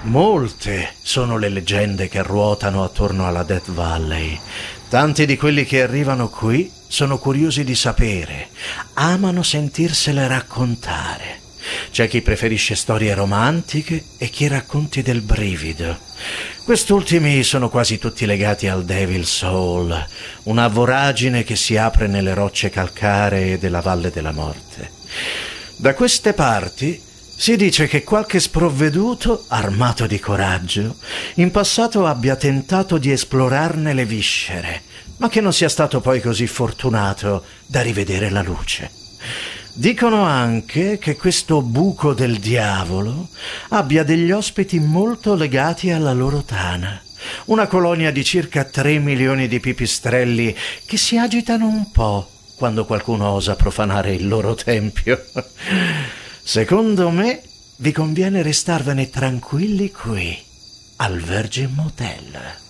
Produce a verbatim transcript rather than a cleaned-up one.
Molte sono le leggende che ruotano attorno alla Death Valley. Tanti di quelli che arrivano qui sono curiosi di sapere, amano sentirsele raccontare. C'è chi preferisce storie romantiche e chi racconti del brivido. Quest'ultimi sono quasi tutti legati al Devil's Hole, una voragine che si apre nelle rocce calcaree della Valle della Morte. Da queste parti si dice che qualche sprovveduto, armato di coraggio, in passato abbia tentato di esplorarne le viscere, ma che non sia stato poi così fortunato da rivedere la luce. Dicono anche che questo buco del diavolo abbia degli ospiti molto legati alla loro tana, una colonia di circa tre milioni di pipistrelli che si agitano un po' quando qualcuno osa profanare il loro tempio. Secondo me vi conviene restarvene tranquilli qui, al Virgin Motel.